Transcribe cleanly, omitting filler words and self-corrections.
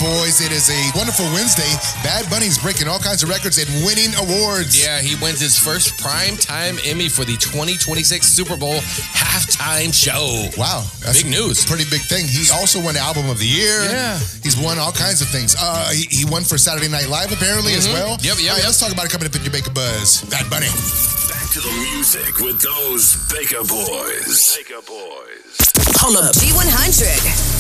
Boys. It is a wonderful Wednesday. Bad Bunny's breaking all kinds of records and winning awards. Yeah, he wins his first primetime Emmy for the 2026 Super Bowl halftime show. Wow. That's big news. Pretty big thing. He also won Album of the Year. Yeah. He's won all kinds of things. He won for Saturday Night Live, apparently, as well. Yep. All right, let's talk about it coming up in your Baker Buzz. Bad Bunny. Back to the music with those Baker Boys. Hold up. G100.